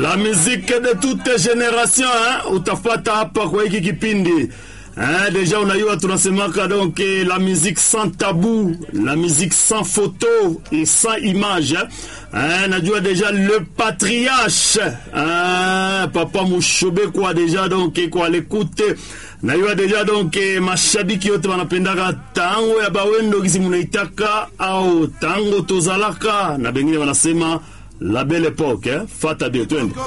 La musique de toutes les générations, hein, utafata hapa kwa hiki kipindi. Déjà unayua tunasemaka donc la musique sans tabou, la musique sans photo et sans image. Najua déjà le patriarche, Papa Mushobe kwa déjà donc kwa l'écoute. Najua déjà donc mashabiki yote wanapendaka tango ya bawendo kisi munaitaka au tango tozalaka na bengine wanasema la belle époque, fata de twende.